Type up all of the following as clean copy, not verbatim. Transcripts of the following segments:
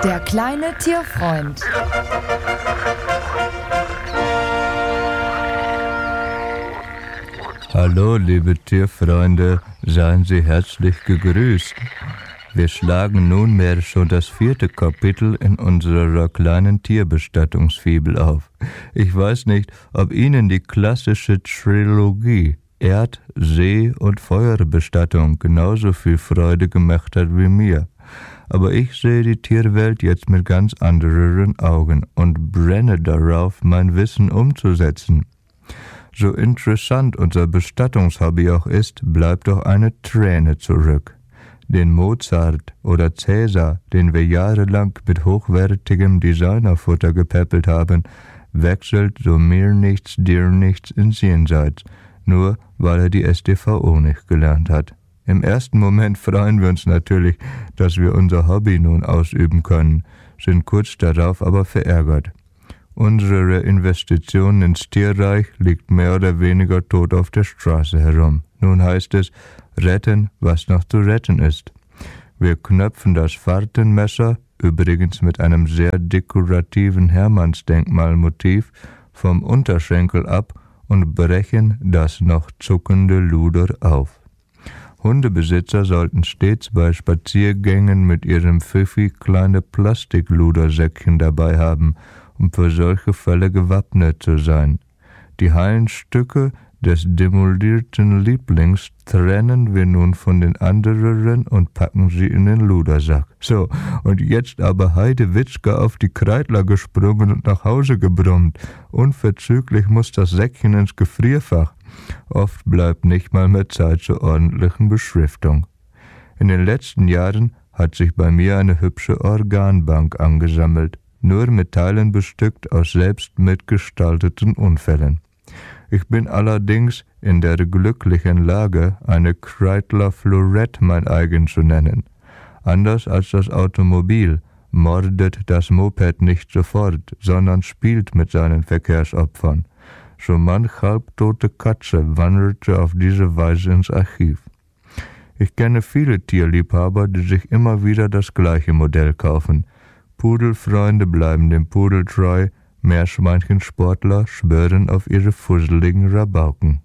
Der kleine Tierfreund. Hallo, liebe Tierfreunde, seien Sie herzlich gegrüßt. Wir schlagen nunmehr schon das 4. Kapitel in unserer kleinen Tierbestattungsfibel auf. Ich weiß nicht, ob Ihnen die klassische Trilogie Erd-, See- und Feuerbestattung genauso viel Freude gemacht hat wie mir. Aber ich sehe die Tierwelt jetzt mit ganz anderen Augen und brenne darauf, mein Wissen umzusetzen. So interessant unser Bestattungshobby auch ist, bleibt doch eine Träne zurück. Den Mozart oder Cäsar, den wir jahrelang mit hochwertigem Designerfutter gepäppelt haben, wechselt so mir nichts, dir nichts ins Jenseits, nur weil er die StVO nicht gelernt hat. Im ersten Moment freuen wir uns natürlich, dass wir unser Hobby nun ausüben können, sind kurz darauf aber verärgert. Unsere Investition ins Tierreich liegt mehr oder weniger tot auf der Straße herum. Nun heißt es, retten, was noch zu retten ist. Wir knöpfen das Fahrtenmesser, übrigens mit einem sehr dekorativen Hermannsdenkmalmotiv, vom Unterschenkel ab und brechen das noch zuckende Luder auf. Hundebesitzer sollten stets bei Spaziergängen mit ihrem Pfiffi kleine Plastikludersäckchen dabei haben, um für solche Fälle gewappnet zu sein. Die heilen Stücke des demolierten Lieblings trennen wir nun von den anderen und packen sie in den Ludersack. So, und jetzt aber Heide Witzka auf die Kreidler gesprungen und nach Hause gebrummt. Unverzüglich muss das Säckchen ins Gefrierfach. Oft bleibt nicht mal mehr Zeit zur ordentlichen Beschriftung. In den letzten Jahren hat sich bei mir eine hübsche Organbank angesammelt, nur mit Teilen bestückt aus selbst mitgestalteten Unfällen. Ich bin allerdings in der glücklichen Lage, eine Kreidler Florette mein eigen zu nennen. Anders als das Automobil mordet das Moped nicht sofort, sondern spielt mit seinen Verkehrsopfern. So manch halbtote Katze wanderte auf diese Weise ins Archiv. Ich kenne viele Tierliebhaber, die sich immer wieder das gleiche Modell kaufen. Pudelfreunde bleiben dem Pudel treu, Meerschweinchensportler schwören auf ihre fusseligen Rabauken.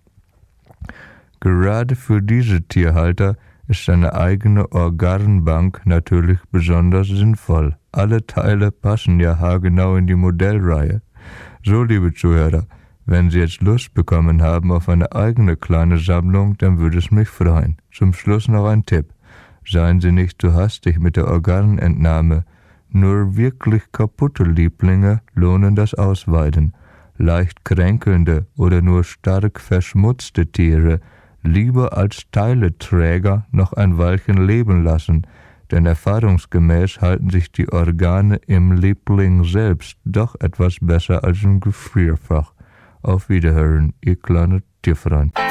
Gerade für diese Tierhalter ist eine eigene Organbank natürlich besonders sinnvoll. Alle Teile passen ja haargenau in die Modellreihe. So, liebe Zuhörer, wenn Sie jetzt Lust bekommen haben auf eine eigene kleine Sammlung, dann würde es mich freuen. Zum Schluss noch ein Tipp. Seien Sie nicht zu hastig mit der Organentnahme. Nur wirklich kaputte Lieblinge lohnen das Ausweiden. Leicht kränkelnde oder nur stark verschmutzte Tiere lieber als Teileträger noch ein Weilchen leben lassen, denn erfahrungsgemäß halten sich die Organe im Liebling selbst doch etwas besser als im Gefrierfach. Auf Wiederhören, Ihr kleiner Tierfreund.